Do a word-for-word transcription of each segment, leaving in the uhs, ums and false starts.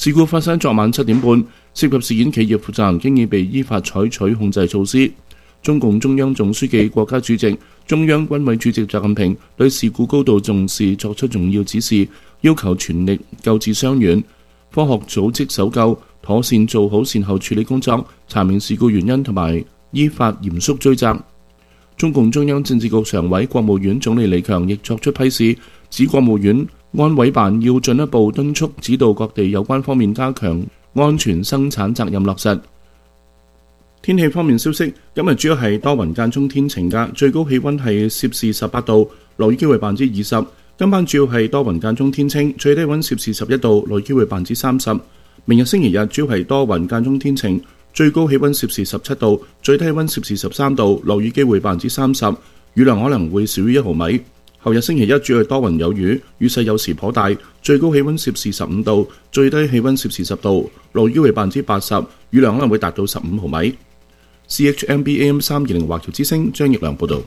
事故發生昨晚七點半，涉及事件企業負責人經已被依法採取控制措施。中共中央總書記、國家主席、中央軍委主席習近平對事故高度重視，作出重要指示，要求全力救治傷員，科學組織搜救，妥善做好善後處理工作，查明事故原因同埋依法嚴肅追責。中共中央政治局常委、國務院總理李強亦作出批示，指國務院安委辦要進一步敦促指導各地有關方面加強安全生產責任落實。天氣方面消息，今日主要係多雲間中天晴㗎，最高氣溫係攝氏十八度，落雨機會百分之二十。今晚主要係多雲間中天晴，最低溫攝氏十一度，落雨機會百分之三十。明日星期日主要係多雲間中天晴，最高氣溫攝氏十七度，最低溫攝氏十三度，落雨機會百分之三十，雨量可能會少於一毫米。後日星期一主要係多雲有雨，雨勢有時頗大，最高氣溫攝氏十五度，最低氣溫攝氏十度，落雨機會百分之八十，雨量可能會達到十五毫米。C H M B A M 三二零華僑之聲張奕良報道。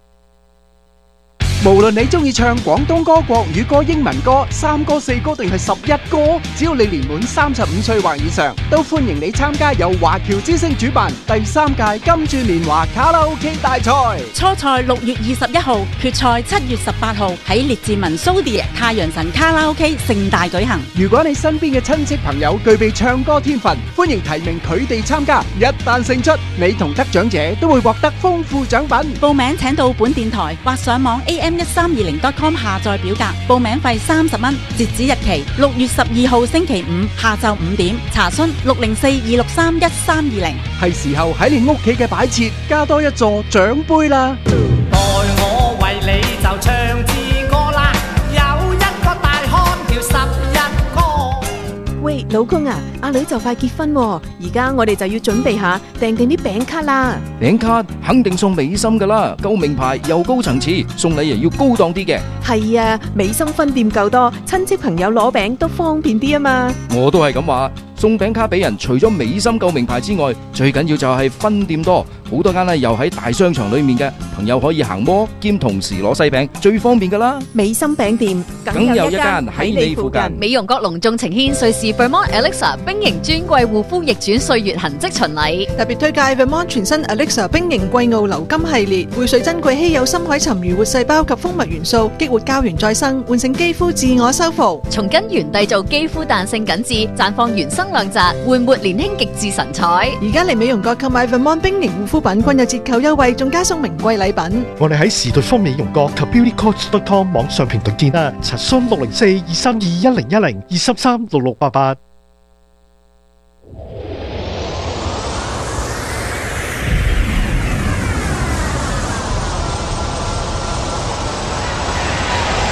無論你中意唱廣東歌、國語歌、英文歌、三歌、四歌定係十一歌，只要你年滿三十五歲或以上，都歡迎你參加由華僑之聲主辦第三屆金鑽年華卡拉 OK 大賽。 初賽六月二十一號，決賽七月十八號喺列治文蘇迪太陽神卡拉 OK 盛大舉行。 如果你身邊嘅親戚朋友具備唱歌天分，歡迎提名佢哋參加。一旦勝出，你同得獎者都會獲得豐富獎品。 報名請到本電台或上網 A M 一三二零 dot com 下載表格，報名費三十蚊，截止日期六月十二號星期五下晝五點。查詢六零四二六三一三二零。 係時候喺你屋企嘅擺設加多一座獎杯啦！ 待我為你就唱支歌啦，有一個大漢叫十一哥。 喂，老公啊，阿女就快結婚喎，而家我哋就要準備下訂定啲餅卡啦。 餅卡肯定送美心噶啦，夠名牌又高層次，送禮又要高檔啲嘅。 係啊，美心分店夠多，親戚朋友攞餅都方便啲啊嘛。 我都係咁話，送餅卡俾人，除咗美心夠名牌之外，最緊要就係分店多，好多間咧又喺大商場裏面嘅，朋友可以行摩兼同時攞西餅，最方便噶啦。 美心餅店梗有一間喺你附近。 美容閣隆重呈獻瑞士 Vermont Alexa 冰凝專櫃護膚逆轉歲月痕跡巡禮， 特別推介 Vermont 全新 Alexa 冰凝貴澳流金系列，匯萃珍貴稀有深海沉魚活細胞及蜂蜜元素，激活膠原再生，喚醒肌膚自我修復， 從根源締造肌膚彈性緊緻，綻放原生亮澤，煥活年輕極致神采。 而家嚟美容閣購買 Vermont 冰凝護膚品均有折扣優惠，仲加送名貴禮品。 我哋喺時代方美容閣及 beauty coach dot com 網上平台見啦，查詢六零四二三二一零一零二三三六六八八。